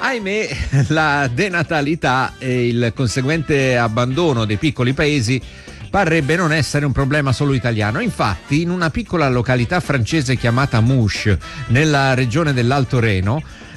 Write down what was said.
Ahimè, la denatalità e il conseguente abbandono dei piccoli paesi parrebbe non essere un problema solo italiano. Infatti, in una piccola località francese chiamata Mouche, nella regione dell'Alto Reno,